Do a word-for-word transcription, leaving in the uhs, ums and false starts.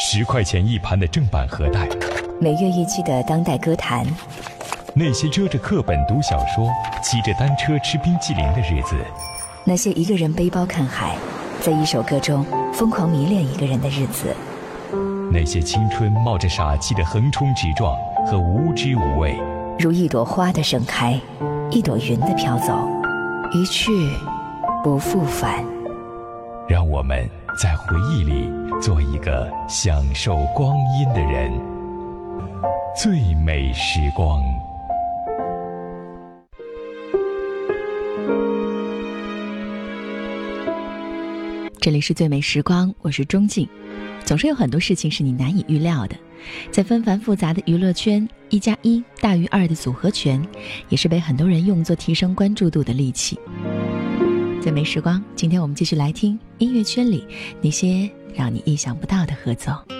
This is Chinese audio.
十块钱一盘的正版盒带， 每月一期的当代歌坛， 那些遮着课本读小说、骑着单车吃冰淇淋的日子， 那些一个人背包看海，在一首歌中疯狂迷恋一个人的日子， 那些青春冒着傻气的横冲直撞和无知无畏， 如一朵花的盛开，一朵云的飘走，一去不复返。 让我们在回忆里做一个享受光阴的人。最美时光。 这里是最美时光，我是钟静。总是有很多事情是你难以预料的，在纷繁复杂的娱乐圈，一加一大于二的组合拳，也是被很多人用作提升关注度的利器。最美时光，今天我们继续来听音乐圈里那些让你意想不到的合奏。